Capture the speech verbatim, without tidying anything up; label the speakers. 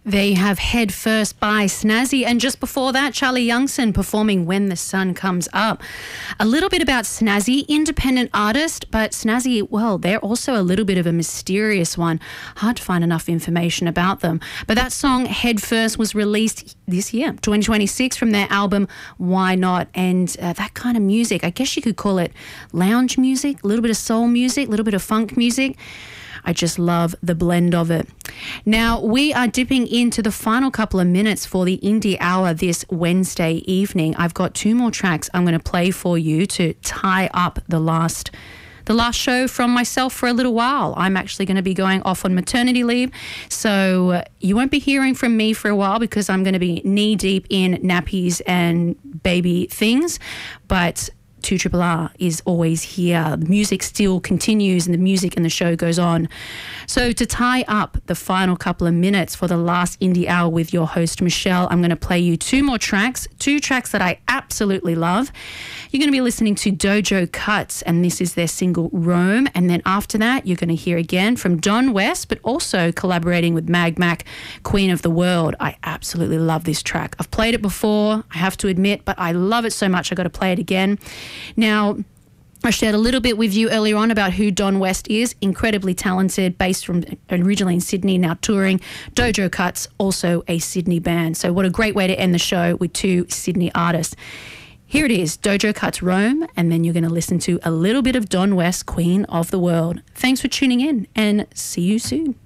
Speaker 1: There you have Head First by Snazzy, and just before that, Charlie Youngson performing When the Sun Comes Up. A little bit about Snazzy, independent artist, but Snazzy, well, they're also a little bit of a mysterious one. Hard to find enough information about them. But that song, Head First, was released this year, twenty twenty-six, from their album Why Not? And uh, that kind of music, I guess you could call it lounge music, a little bit of soul music, a little bit of funk music. I just love the blend of it. Now, we are dipping into the final couple of minutes for the Indie Hour this Wednesday evening. I've got two more tracks I'm going to play for you to tie up the last the last show from myself for a little while. I'm actually going to be going off on maternity leave, so uh, you won't be hearing from me for a while because I'm going to be knee-deep in nappies and baby things, but two R R R is always here. The music still continues and the music and the show goes on. So to tie up the final couple of minutes for the last Indie Hour with your host, Michelle, I'm going to play you two more tracks, two tracks that I absolutely love. You're going to be listening to Dojo Cuts, and this is their single Rome. And then after that, you're going to hear again from Don West, but also collaborating with Mag Mac, Queen of the World. I absolutely love this track. I've played it before, I have to admit, but I love it so much I got to play it again. Now, I shared a little bit with you earlier on about who Don West is. Incredibly talented, based from originally in Sydney, now touring. Dojo Cuts, also a Sydney band. So what a great way to end the show with two Sydney artists. Here it is, Dojo Cuts Rome, and then you're going to listen to a little bit of Don West, Queen of the World. Thanks for tuning in, and see you soon.